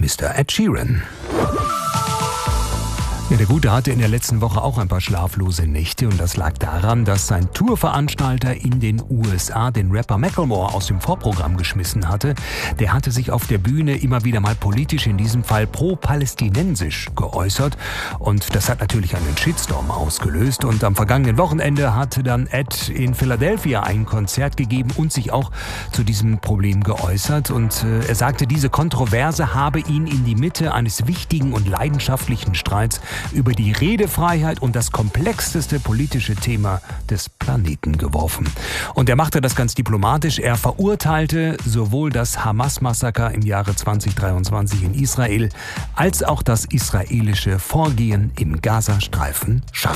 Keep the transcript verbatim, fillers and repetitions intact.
Mister Ed Sheeran. Ja, der Gute hatte in der letzten Woche auch ein paar schlaflose Nächte und das lag daran, dass sein Tourveranstalter in den U S A den Rapper Macklemore aus dem Vorprogramm geschmissen hatte. Der hatte sich auf der Bühne immer wieder mal politisch, in diesem Fall pro-palästinensisch, geäußert und das hat natürlich einen Shitstorm ausgelöst und am vergangenen Wochenende hatte dann Ed in Philadelphia ein Konzert gegeben und sich auch zu diesem Problem geäußert und äh, er sagte, diese Kontroverse habe ihn in die Mitte eines wichtigen und leidenschaftlichen Streits über die Redefreiheit und das komplexeste politische Thema des Planeten geworfen. Und er machte das ganz diplomatisch. Er verurteilte sowohl das Hamas-Massaker im Jahre zwanzig dreiundzwanzig in Israel als auch das israelische Vorgehen im Gazastreifen scharf.